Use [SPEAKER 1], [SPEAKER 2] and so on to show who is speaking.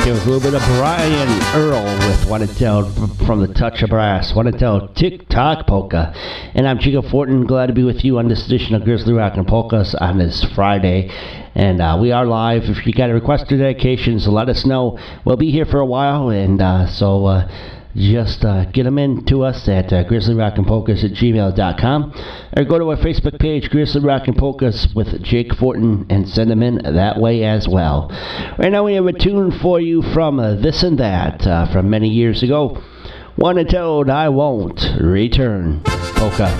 [SPEAKER 1] there was a little bit of Brian Earl with Wanna Tell from the Touch of Brass. Wanna Tell Tick-Tock Polka. And I'm Chico Fortin, glad to be with you on this edition of Grizzly Rockin' Polkas on this Friday. And we are live. If you got a request or dedications, let us know. We'll be here for a while, and just get them in to us at grizzlyrockinpolkas@gmail.com, or go to our Facebook page, Grizzly Rockin' Polkas with Jake Fortin, and send them in that way as well. Right now we have a tune for you from This and That from many years ago. Wanna Tell I Won't Return Polka.